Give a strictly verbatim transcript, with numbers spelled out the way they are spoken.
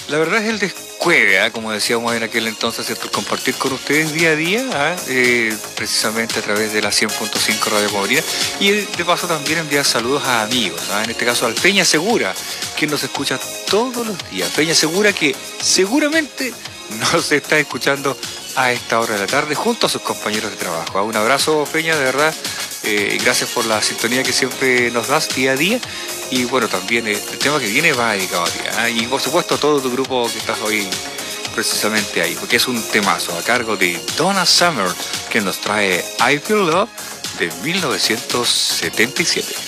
La verdad es el descueve, ¿eh? Como decíamos en aquel entonces, ¿cierto? El compartir con ustedes día a día, ¿eh? Eh, precisamente a través de la cien punto cinco Radio Comunidad. Y de paso también enviar saludos a amigos, ¿eh? En este caso al Peña Segura, quien nos escucha todos los días. Peña Segura que seguramente nos está escuchando a esta hora de la tarde junto a sus compañeros de trabajo. ¿eh? Un abrazo, Peña, de verdad. Eh, gracias por la sintonía que siempre nos das día a día. Y bueno, también el tema que viene va dedicado a ti, ¿eh? Y por supuesto a todo tu grupo que estás hoy precisamente ahí, porque es un temazo a cargo de Donna Summer, que nos trae I Feel Love de mil novecientos setenta y siete.